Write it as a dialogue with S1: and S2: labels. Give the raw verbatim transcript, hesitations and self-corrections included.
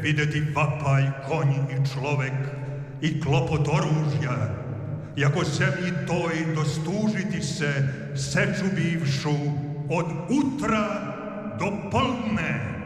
S1: videti vapaj konj i človek i klopot oružja, i ako zemlji toj dostužiti se seču bivšu od utra do polne.